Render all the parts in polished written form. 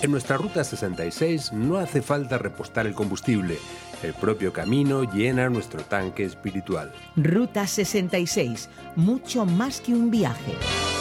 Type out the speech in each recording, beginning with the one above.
En nuestra Ruta 66 no hace falta repostar el combustible. El propio camino llena nuestro tanque espiritual. Ruta 66, mucho más que un viaje.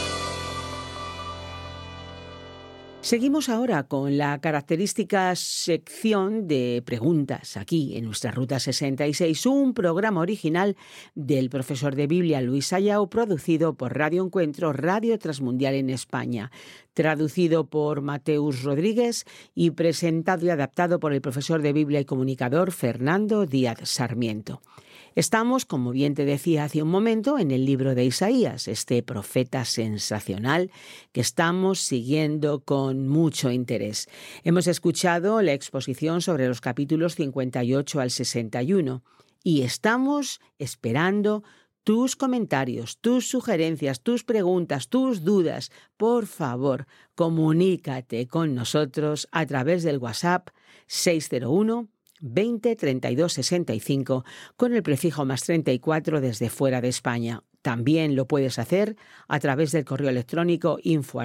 Seguimos ahora con la característica sección de preguntas aquí en nuestra Ruta 66, un programa original del profesor de Biblia Luis Ayao, producido por Radio Encuentro, Radio Transmundial en España, traducido por Mateus Rodríguez y presentado y adaptado por el profesor de Biblia y comunicador Fernando Díaz Sarmiento. Estamos, como bien te decía hace un momento, en el libro de Isaías, este profeta sensacional que estamos siguiendo con mucho interés. Hemos escuchado la exposición sobre los capítulos 58 al 61 y estamos esperando tus comentarios, tus sugerencias, tus preguntas, tus dudas. Por favor, comunícate con nosotros a través del WhatsApp 601 20 32 65 con el prefijo más 34 desde fuera de España. También lo puedes hacer a través del correo electrónico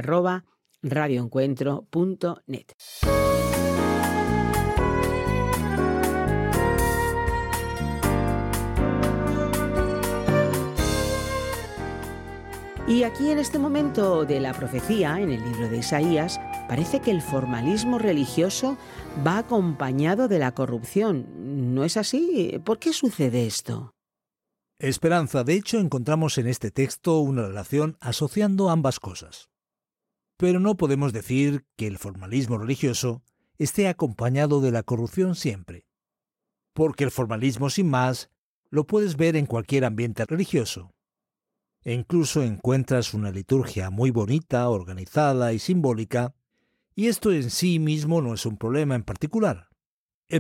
info@radioencuentro.net. Y aquí en este momento de la profecía, en el libro de Isaías, parece que el formalismo religioso va acompañado de la corrupción. ¿No es así? ¿Por qué sucede esto? Esperanza, de hecho, encontramos en este texto una relación asociando ambas cosas. Pero no podemos decir que el formalismo religioso esté acompañado de la corrupción siempre. Porque el formalismo, sin más, lo puedes ver en cualquier ambiente religioso. E incluso encuentras una liturgia muy bonita, organizada y simbólica, y esto en sí mismo no es un problema en particular. El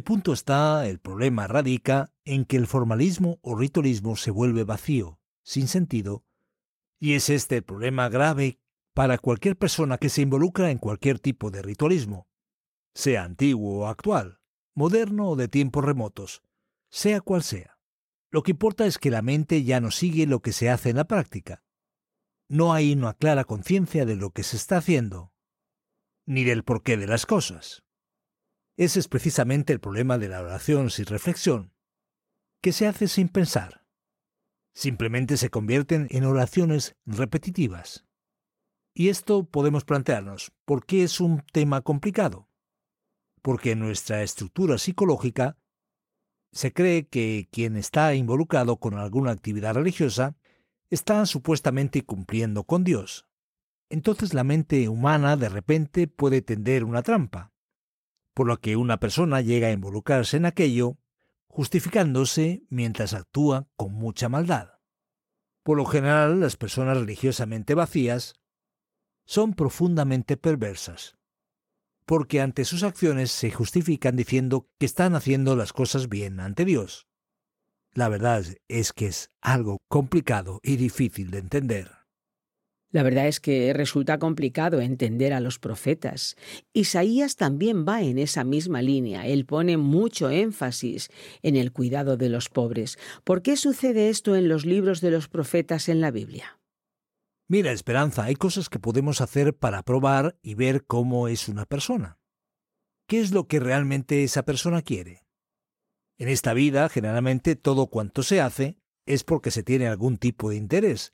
problema radica en que el formalismo o ritualismo se vuelve vacío, sin sentido, y es este el problema grave para cualquier persona que se involucra en cualquier tipo de ritualismo, sea antiguo o actual, moderno o de tiempos remotos, sea cual sea. Lo que importa es que la mente ya no sigue lo que se hace en la práctica. No hay una clara conciencia de lo que se está haciendo, ni del porqué de las cosas. Ese es precisamente el problema de la oración sin reflexión, que se hace sin pensar. Simplemente se convierten en oraciones repetitivas. Y esto podemos plantearnos, ¿por qué es un tema complicado? Porque en nuestra estructura psicológica se cree que quien está involucrado con alguna actividad religiosa está supuestamente cumpliendo con Dios. Entonces la mente humana de repente puede tender una trampa, por lo que una persona llega a involucrarse en aquello, justificándose mientras actúa con mucha maldad. Por lo general, las personas religiosamente vacías son profundamente perversas, porque ante sus acciones se justifican diciendo que están haciendo las cosas bien ante Dios. La verdad es que es algo complicado y difícil de entender. La verdad es que resulta complicado entender a los profetas. Isaías también va en esa misma línea. Él pone mucho énfasis en el cuidado de los pobres. ¿Por qué sucede esto en los libros de los profetas en la Biblia? Mira, Esperanza, hay cosas que podemos hacer para probar y ver cómo es una persona. ¿Qué es lo que realmente esa persona quiere? En esta vida, generalmente, todo cuanto se hace es porque se tiene algún tipo de interés,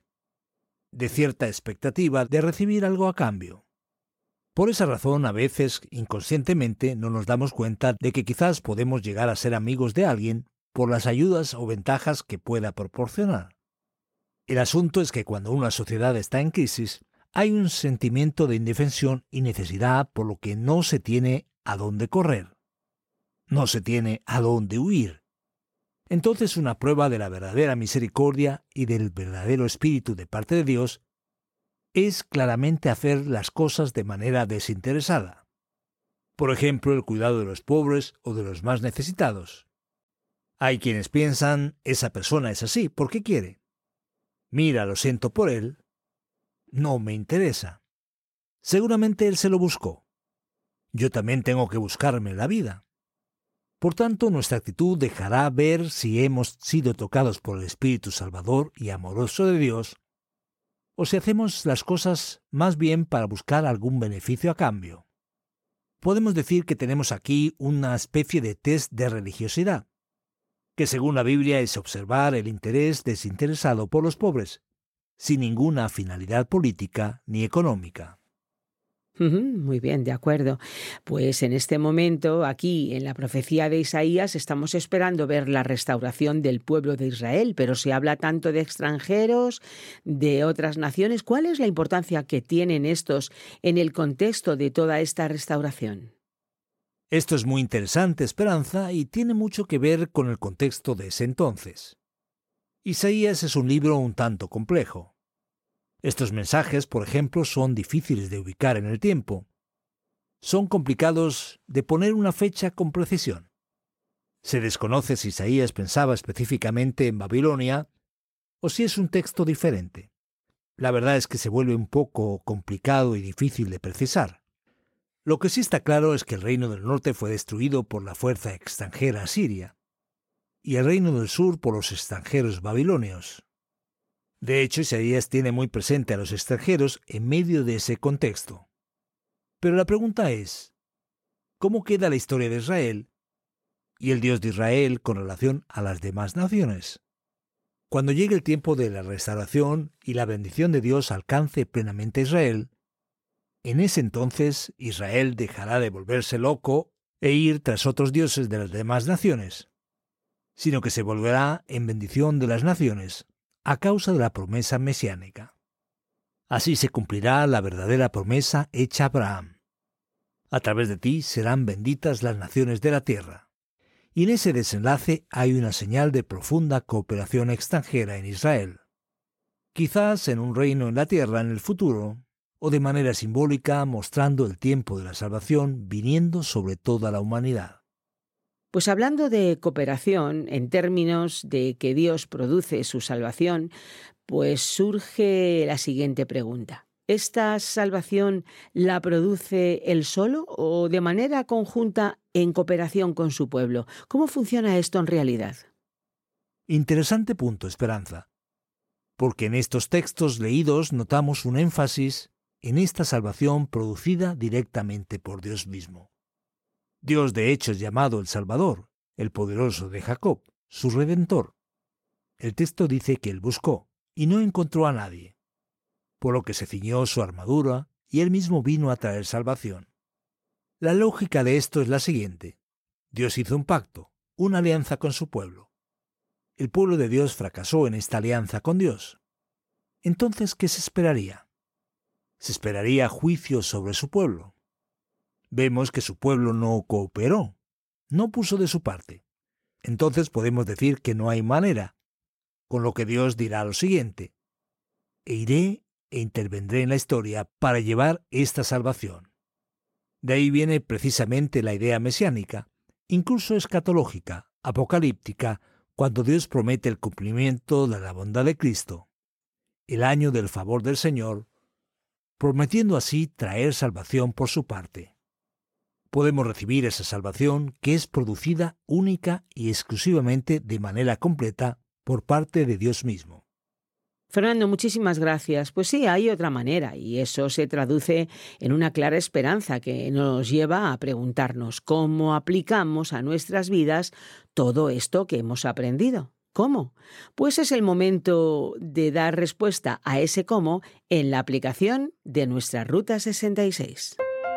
de cierta expectativa de recibir algo a cambio. Por esa razón, a veces, inconscientemente, no nos damos cuenta de que quizás podemos llegar a ser amigos de alguien por las ayudas o ventajas que pueda proporcionar. El asunto es que cuando una sociedad está en crisis, hay un sentimiento de indefensión y necesidad por lo que no se tiene a dónde correr. No se tiene a dónde huir. Entonces una prueba de la verdadera misericordia y del verdadero espíritu de parte de Dios es claramente hacer las cosas de manera desinteresada. Por ejemplo, el cuidado de los pobres o de los más necesitados. Hay quienes piensan, esa persona es así, ¿por qué quiere? Mira, lo siento por él. No me interesa. Seguramente él se lo buscó. Yo también tengo que buscarme la vida. Por tanto, nuestra actitud dejará ver si hemos sido tocados por el Espíritu Salvador y amoroso de Dios, o si hacemos las cosas más bien para buscar algún beneficio a cambio. podemos decir que tenemos aquí una especie de test de religiosidad, que según la Biblia es observar el interés desinteresado por los pobres, sin ninguna finalidad política ni económica. Muy bien, de acuerdo. Pues en este momento, aquí en la profecía de Isaías, estamos esperando ver la restauración del pueblo de Israel, pero se habla tanto de extranjeros, de otras naciones. ¿Cuál es la importancia que tienen estos en el contexto de toda esta restauración? Esto es muy interesante, Esperanza, y tiene mucho que ver con el contexto de ese entonces. Isaías es un libro un tanto complejo. Estos mensajes, por ejemplo, son difíciles de ubicar en el tiempo. Son complicados de poner una fecha con precisión. Se desconoce si Isaías pensaba específicamente en Babilonia o si es un texto diferente. La verdad es que se vuelve un poco complicado y difícil de precisar. Lo que sí está claro es que el reino del norte fue destruido por la fuerza extranjera asiria y el reino del sur por los extranjeros babilonios. De hecho, Isaías tiene muy presente a los extranjeros en medio de ese contexto. Pero la pregunta es, ¿cómo queda la historia de Israel y el Dios de Israel con relación a las demás naciones? Cuando llegue el tiempo de la restauración y la bendición de Dios alcance plenamente a Israel, en ese entonces Israel dejará de volverse loco e ir tras otros dioses de las demás naciones, sino que se volverá en bendición de las naciones, a causa de la promesa mesiánica. Así se cumplirá la verdadera promesa hecha a Abraham. A través de ti serán benditas las naciones de la tierra. Y en ese desenlace hay una señal de profunda cooperación extranjera en Israel. Quizás en un reino en la tierra en el futuro, o de manera simbólica mostrando el tiempo de la salvación viniendo sobre toda la humanidad. Pues hablando de cooperación, en términos de que Dios produce su salvación, pues surge la siguiente pregunta. ¿Esta salvación la produce Él solo o de manera conjunta en cooperación con su pueblo? ¿Cómo funciona esto en realidad? Interesante punto, Esperanza, porque en estos textos leídos notamos un énfasis en esta salvación producida directamente por Dios mismo. Dios de hecho es llamado el Salvador, el poderoso de Jacob, su Redentor. El texto dice que él buscó y no encontró a nadie, por lo que se ciñó su armadura y él mismo vino a traer salvación. La lógica de esto es la siguiente. Dios hizo un pacto, una alianza con su pueblo. El pueblo de Dios fracasó en esta alianza con Dios. Entonces, ¿qué se esperaría? Se esperaría juicio sobre su pueblo. Vemos que su pueblo no cooperó, no puso de su parte. Entonces podemos decir que no hay manera, con lo que Dios dirá lo siguiente: e iré e intervendré en la historia para llevar esta salvación. De ahí viene precisamente la idea mesiánica, incluso escatológica, apocalíptica, cuando Dios promete el cumplimiento de la bondad de Cristo, el año del favor del Señor, prometiendo así traer salvación por su parte. Podemos recibir esa salvación que es producida única y exclusivamente de manera completa por parte de Dios mismo. Fernando, muchísimas gracias. Pues sí, hay otra manera y eso se traduce en una clara esperanza que nos lleva a preguntarnos cómo aplicamos a nuestras vidas todo esto que hemos aprendido. ¿Cómo? Pues es el momento de dar respuesta a ese cómo en la aplicación de nuestra Ruta 66.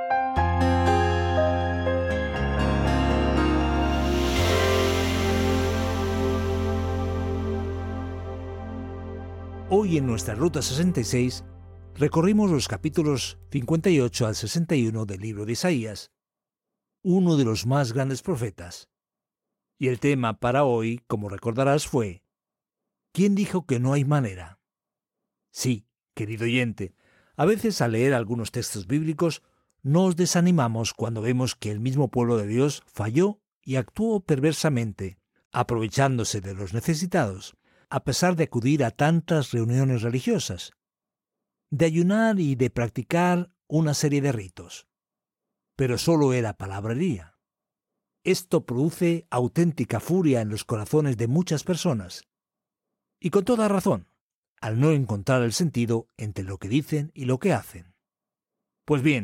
Hoy en nuestra Ruta 66 recorrimos los capítulos 58 al 61 del libro de Isaías, uno de los más grandes profetas. Y el tema para hoy, como recordarás, fue ¿quién dijo que no hay manera? Sí, querido oyente, a veces al leer algunos textos bíblicos nos desanimamos cuando vemos que el mismo pueblo de Dios falló y actuó perversamente, aprovechándose de los necesitados, a pesar de acudir a tantas reuniones religiosas, de ayunar y de practicar una serie de ritos. Pero solo era palabrería. Esto produce auténtica furia en los corazones de muchas personas. Y con toda razón, al no encontrar el sentido entre lo que dicen y lo que hacen. Pues bien,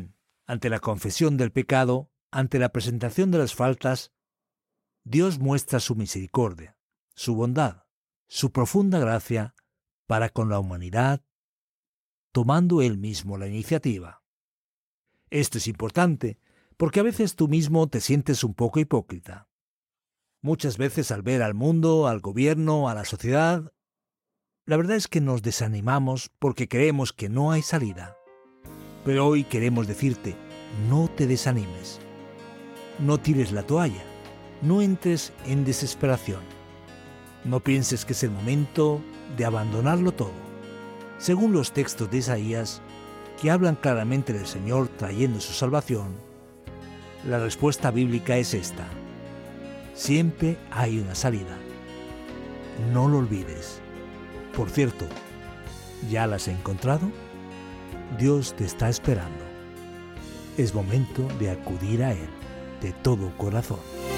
Ante la confesión del pecado, ante la presentación de las faltas, Dios muestra su misericordia, su bondad, su profunda gracia para con la humanidad, tomando Él mismo la iniciativa. Esto es importante porque a veces tú mismo te sientes un poco hipócrita. Muchas veces al ver al mundo, al gobierno, a la sociedad, la verdad es que nos desanimamos porque creemos que no hay salida. Pero hoy queremos decirte, no te desanimes. No tires la toalla. No entres en desesperación. No pienses que es el momento de abandonarlo todo. Según los textos de Isaías, que hablan claramente del Señor trayendo su salvación, la respuesta bíblica es esta. Siempre hay una salida. No lo olvides. Por cierto, ¿ya la has encontrado? Dios te está esperando. Es momento de acudir a Él de todo corazón.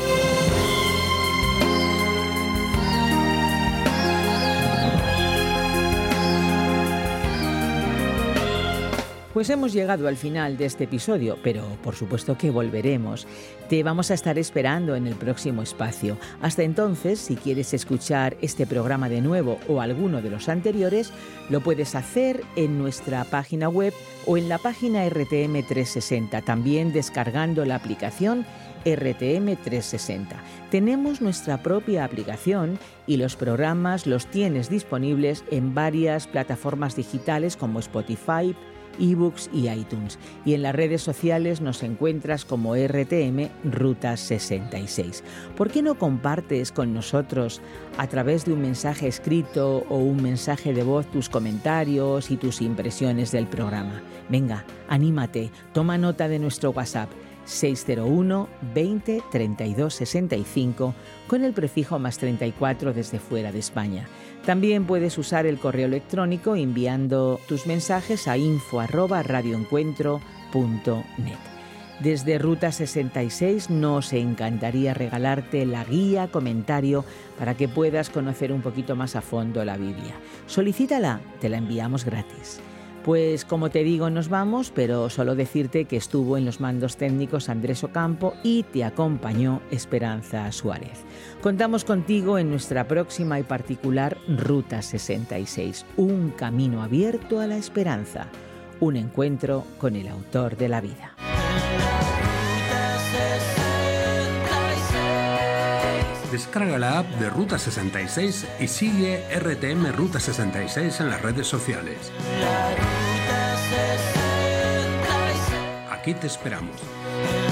Pues hemos llegado al final de este episodio, pero por supuesto que volveremos. Te vamos a estar esperando en el próximo espacio. Hasta entonces, si quieres escuchar este programa de nuevo o alguno de los anteriores, lo puedes hacer en nuestra página web o en la página RTM 360, también descargando la aplicación RTM 360. Tenemos nuestra propia aplicación y los programas los tienes disponibles en varias plataformas digitales como Spotify, eBooks y iTunes. Y en las redes sociales nos encuentras como RTM Ruta 66. ¿Por qué no compartes con nosotros a través de un mensaje escrito o un mensaje de voz tus comentarios y tus impresiones del programa? Venga, anímate, toma nota de nuestro WhatsApp 601 20 32 65 con el prefijo +34 desde fuera de España. También puedes usar el correo electrónico enviando tus mensajes a info@radioencuentro.net. Desde Ruta 66 nos encantaría regalarte la guía comentario para que puedas conocer un poquito más a fondo la Biblia. Solicítala, te la enviamos gratis. Pues como te digo, nos vamos, pero solo decirte que estuvo en los mandos técnicos Andrés Ocampo y te acompañó Esperanza Suárez. Contamos contigo en nuestra próxima y particular Ruta 66, un camino abierto a la esperanza, un encuentro con el autor de la vida. Descarga la app de Ruta 66 y sigue RTM Ruta 66 en las redes sociales. Aquí te esperamos.